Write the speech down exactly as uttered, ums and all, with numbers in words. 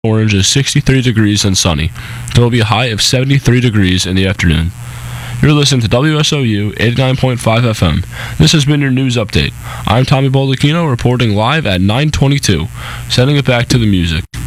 Orange is sixty-three degrees and sunny. There will be a high of seventy-three degrees in the afternoon. You're listening to W S O U eighty-nine point five F M. This has been your news update. I'm Tommy Baldacchino reporting live at nine twenty-two, sending it back to the music.